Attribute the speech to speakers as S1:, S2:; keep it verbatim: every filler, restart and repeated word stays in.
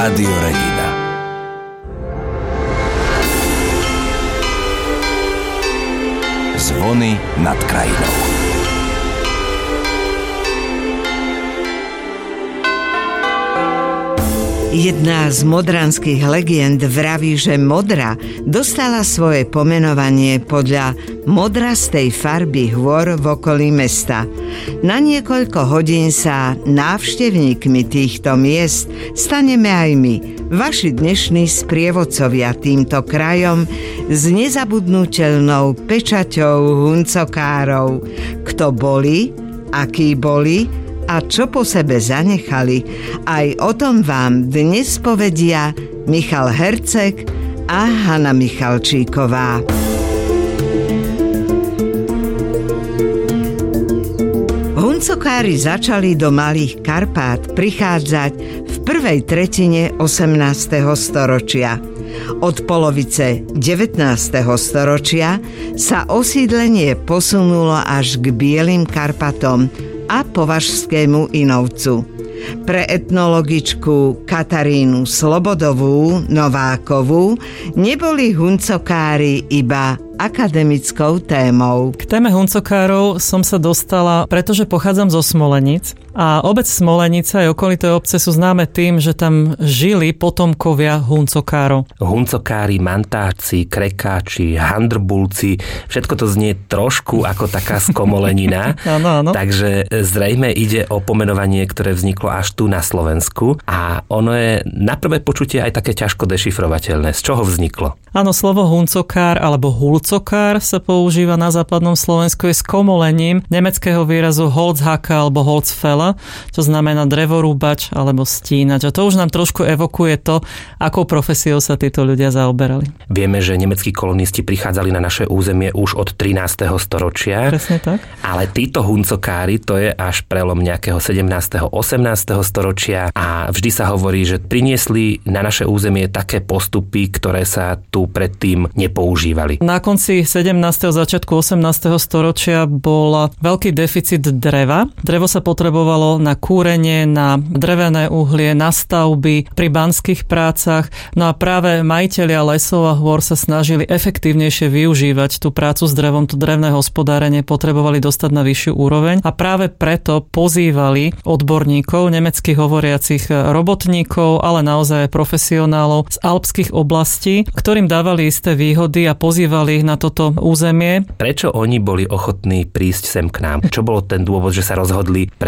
S1: Rádio Regina. Zvony nad krajinou.
S2: Jedna z modranských legend vraví, že Modra dostala svoje pomenovanie podľa modrastej farby hôr v okolí mesta. Na niekoľko hodín sa návštevníkmi týchto miest staneme aj my, vaši dnešní sprievodcovia týmto krajom s nezabudnutelnou pečaťou huncokárov. Kto boli, akí boli a čo po sebe zanechali, aj o tom vám dnes povedia Michal Herceg a Hana Michalčíková. Huncokári začali do Malých Karpát prichádzať v prvej tretine osemnásteho storočia. Od polovice devätnásteho storočia sa osídlenie posunulo až k Bielým Karpatom a Považskému Inovcu. Pre etnologičku Katarínu Slobodovú Novákovú neboli huncokári iba akademickou témou.
S3: K téme huncokárov som sa dostala, pretože pochádzam zo Smolenic a obec Smolenica aj okolité obce sú známe tým, že tam žili potomkovia huncokárov.
S4: Huncokári, mantáci, krekáči, handrbulci, všetko to znie trošku ako taká skomolenina.
S3: Áno, áno.
S4: Takže zrejme ide o pomenovanie, ktoré vzniklo až tu na Slovensku a ono je na prvé počutie aj také ťažko dešifrovateľné. Z čoho vzniklo?
S3: Áno, slovo huncokár alebo hulcokár sa používa na západnom Slovensku je skomolením nemeckého výrazu Holzhacker alebo Holzfäller, čo znamená drevorúbač alebo stínač. A to už nám trošku evokuje to, akou profesiou sa títo ľudia zaoberali.
S4: Vieme, že nemeckí kolonisti prichádzali na naše územie už od trinásteho storočia.
S3: Presne tak.
S4: Ale títo huncokári, to je až prelom nejakého sedemnásteho osemnásteho storočia a vždy sa hovorí, že priniesli na naše územie také postupy, ktoré sa tu predtým nepoužívali.
S3: Na konci sedemnásteho začiatku osemnásteho storočia bol veľký deficit dreva. Drevo sa potrebovalo na kúrenie, na drevené uhlie, na stavby, pri banských prácach. No a práve majitelia lesov a hôr sa snažili efektívnejšie využívať tú prácu s drevom, to drevné hospodárenie potrebovali dostať na vyššiu úroveň a práve preto pozývali odborníkov, nemeckých hovoriacich robotníkov, ale naozaj profesionálov z alpských oblastí, ktorým dávali isté výhody a pozývali ich na toto územie.
S4: Prečo oni boli ochotní prísť sem k nám? Čo bolo ten dôvod, že sa rozhodli pre